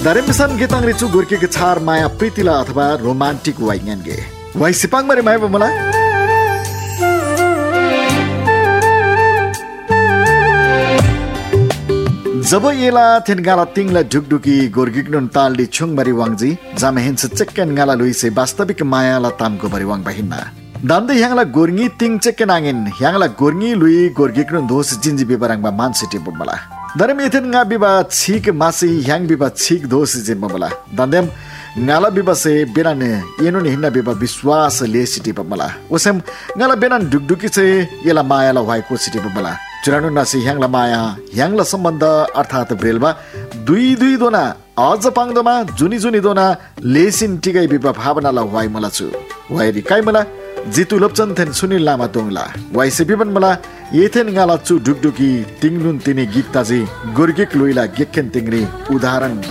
Dari misan gitang ricu gorki ke char maya pritila अथवा romantic वाइङन gay why Sipang मरे माया बमला जब येला thin गाला तिङला ढुकढुकी गोर्गिक्नुन तालडी छुङ मरि वाङजी जामे हिंस चेक्कन गाला लुइसे वास्तविक मायाला तामको मरि वाङ बहिनमा दान्दै ह्याङला गोर्गी तिङ चेक्कन आङिन ह्याङला गोर्गी लुइ गोर्गिक्नुन दोस Gingee बिबराङमा मानसिटी बमला दरम ethane nga biba chik masi yang biba chik dos jin mamala dandem ngala biba se benane yenun hinna biba biswas le city pamala osem ngala benan dukduki se yela maya la wai ko city pamala churanu nasi yang la maya yang la sambandha अर्थात ब्रेलबा दुई दोना अझ पाङदोमा जुनी दोना लेसिन टिकै बिबा भावना ला why मला छु वाइ रिकाइ मला जितु लप्चन थेन सुनिल लामा दोंगला वाइसे बिबन मला येथेन गाला चु ढुकढुकी तिङनुन तिनी गीत ताजी गुर्गिक लुइला गेक्केन तिङरी उदाहरण